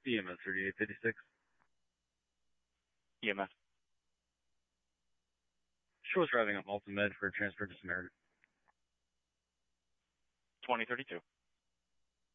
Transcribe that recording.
EMS 3856. EMS. She was driving up Malta Med for transfer to Samaritan. 2032.